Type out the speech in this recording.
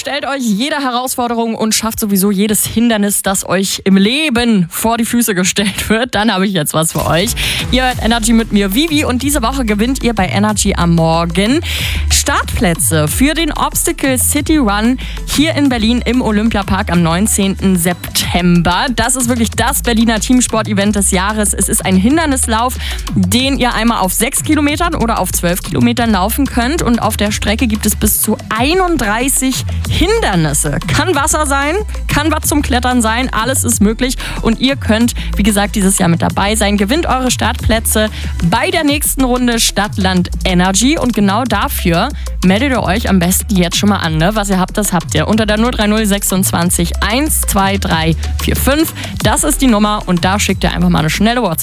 stellt euch jede Herausforderung und schafft sowieso jedes Hindernis, das euch im Leben vor die Füße gestellt wird. Dann habe ich jetzt was für euch. Ihr hört Energy mit mir, Vivi, und diese Woche gewinnt ihr bei Energy am Morgen Startplätze für den Obstacle City Run hier in Berlin im Olympiapark am 19. September. Das ist wirklich das Berliner Teamsport-Event des Jahres. Es ist ein Hindernislauf, den ihr einmal auf 6 Kilometern oder auf 12 Kilometern laufen könnt. Und auf der Strecke gibt es bis zu 31 Hindernisse. Kann Wasser sein, kann was zum Klettern sein, alles ist möglich. Und ihr könnt, wie gesagt, dieses Jahr mit dabei sein. Gewinnt eure Startplätze bei der nächsten Runde Stadt-Land Energy. Und genau dafür meldet ihr euch am besten jetzt schon mal an. Ne? Was ihr habt, das habt ihr. Unter der 030 26 12345. Das ist die Nummer und da schickt ihr einfach mal eine schnelle WhatsApp.